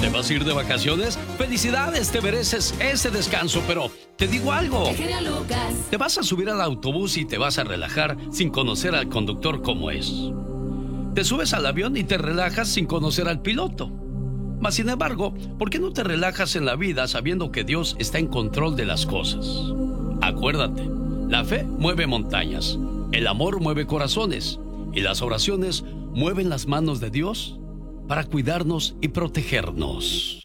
¿Te vas a ir de vacaciones? ¡Felicidades! Te mereces ese descanso, pero te digo algo. Te vas a subir al autobús y te vas a relajar sin conocer al conductor como es. Te subes al avión y te relajas sin conocer al piloto. Mas, sin embargo, ¿por qué no te relajas en la vida sabiendo que Dios está en control de las cosas? Acuérdate, la fe mueve montañas, el amor mueve corazones y las oraciones mueven las manos de Dios para cuidarnos y protegernos.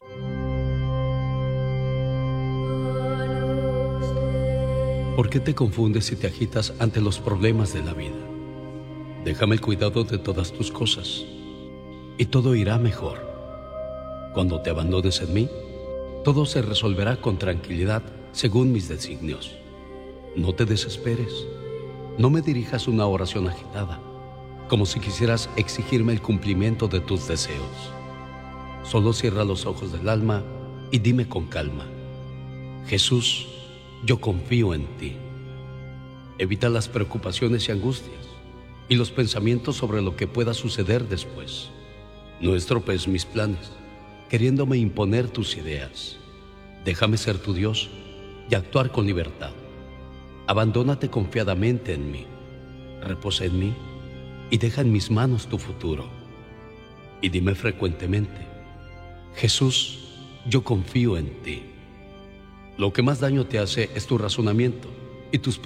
¿Por qué te confundes y te agitas ante los problemas de la vida? Déjame el cuidado de todas tus cosas y todo irá mejor. Cuando te abandones en mí, todo se resolverá con tranquilidad según mis designios. No te desesperes. No me dirijas una oración agitada, como si quisieras exigirme el cumplimiento de tus deseos. Solo cierra los ojos del alma y dime con calma: Jesús, yo confío en ti. Evita las preocupaciones y angustias y los pensamientos sobre lo que pueda suceder después. No estropees mis planes, queriéndome imponer tus ideas. Déjame ser tu Dios y actuar con libertad. Abandónate confiadamente en mí, reposa en mí y deja en mis manos tu futuro. Y dime frecuentemente: Jesús, yo confío en ti. Lo que más daño te hace es tu razonamiento y tus